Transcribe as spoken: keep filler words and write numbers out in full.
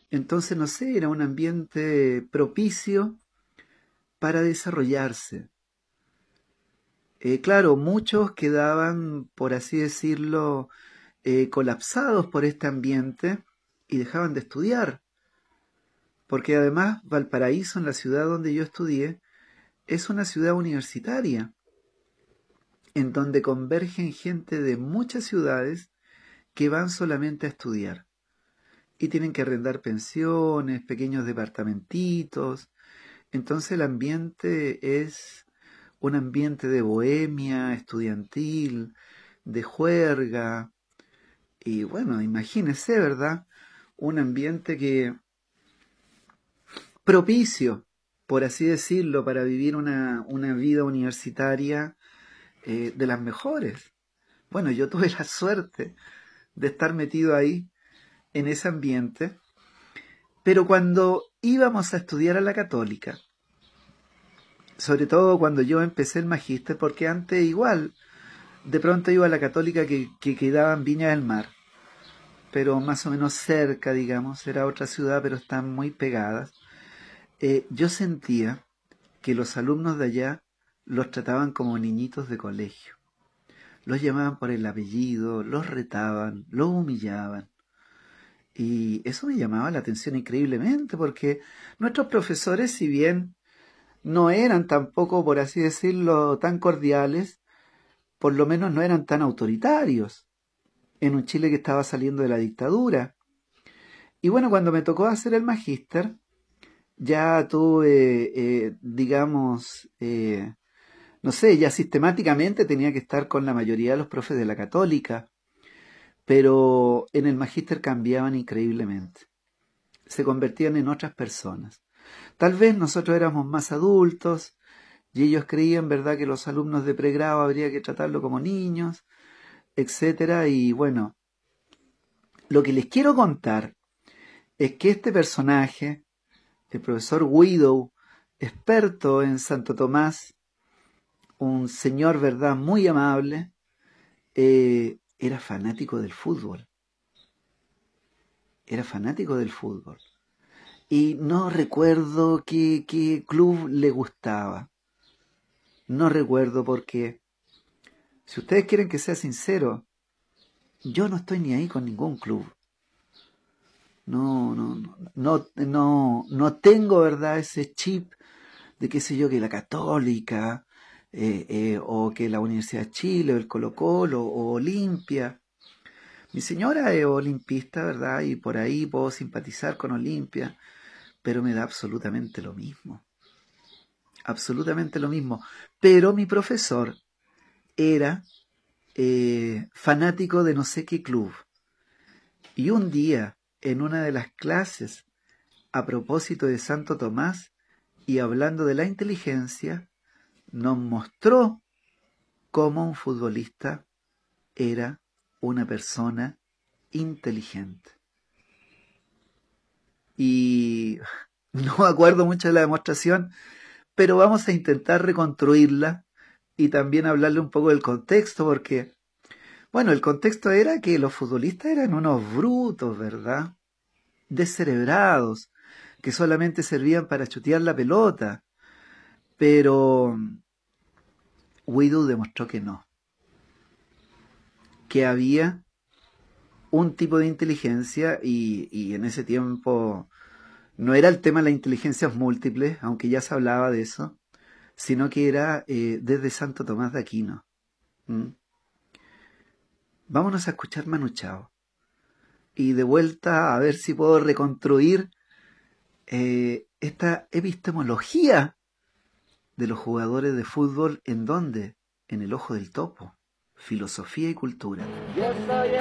Entonces, no sé, era un ambiente propicio para desarrollarse. Eh, claro, muchos quedaban, por así decirlo, eh, colapsados por este ambiente y dejaban de estudiar, porque además Valparaíso, en la ciudad donde yo estudié, es una ciudad universitaria, en donde convergen gente de muchas ciudades que van solamente a estudiar y tienen que arrendar pensiones, pequeños departamentitos. Entonces el ambiente es un ambiente de bohemia estudiantil, de juerga, y bueno, imagínese, ¿verdad? Un ambiente que propicio, por así decirlo, para vivir una, una vida universitaria eh, de las mejores. Bueno, yo tuve la suerte de estar metido ahí, en ese ambiente, pero cuando íbamos a estudiar a la Católica, sobre todo cuando yo empecé el magíster, porque antes igual, de pronto iba a la Católica que, que quedaba en Viña del Mar, pero más o menos cerca, digamos, era otra ciudad, pero están muy pegadas. Eh, yo sentía que los alumnos de allá los trataban como niñitos de colegio. Los llamaban por el apellido, los retaban, los humillaban. Y eso me llamaba la atención increíblemente, porque nuestros profesores, si bien no eran tampoco, por así decirlo, tan cordiales, por lo menos no eran tan autoritarios, en un Chile que estaba saliendo de la dictadura. Y bueno, cuando me tocó hacer el magíster, ya tuve, eh, digamos, eh, no sé, ya sistemáticamente tenía que estar con la mayoría de los profes de la Católica, pero en el magíster cambiaban increíblemente. Se convertían en otras personas. Tal vez nosotros éramos más adultos y ellos creían, verdad, que los alumnos de pregrado habría que tratarlo como niños, etcétera. Y bueno, lo que les quiero contar es que este personaje, el profesor Guido, experto en Santo Tomás, un señor, verdad, muy amable, eh, era fanático del fútbol. Era fanático del fútbol. Y no recuerdo qué, qué club le gustaba. No recuerdo porque, si ustedes quieren que sea sincero, yo no estoy ni ahí con ningún club. No, no, no, no, no, no tengo, ¿verdad?, ese chip de qué sé yo, que la Católica, eh, eh, o que la Universidad de Chile, o el Colo-Colo, o Olimpia. Mi señora es olimpista, ¿verdad? Y por ahí puedo simpatizar con Olimpia, pero me da absolutamente lo mismo. Absolutamente lo mismo. Pero mi profesor era eh, fanático de no sé qué club. Y un día, en una de las clases, a propósito de Santo Tomás y hablando de la inteligencia, nos mostró cómo un futbolista era una persona inteligente. Y no me acuerdo mucho de la demostración, pero vamos a intentar reconstruirla y también hablarle un poco del contexto, porque, bueno, el contexto era que los futbolistas eran unos brutos, ¿verdad? Descerebrados, que solamente servían para chutear la pelota. Pero Guido demostró que no, que había un tipo de inteligencia y, y en ese tiempo no era el tema de las inteligencias múltiples, aunque ya se hablaba de eso, sino que era eh, desde Santo Tomás de Aquino. ¿Mm? Vámonos a escuchar Manu Chao y de vuelta a ver si puedo reconstruir eh, esta epistemología de los jugadores de fútbol. ¿En dónde? En el ojo del topo. Filosofía y cultura.